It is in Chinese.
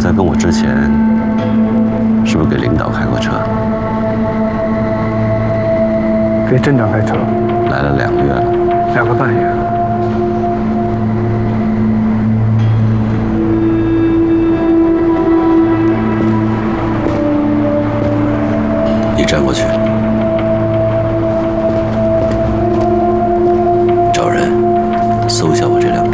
在跟我之前，是不是给领导开过车？ 给镇长开车， 来了2个月了 2个半月。 你站过去，找人搜一下我这辆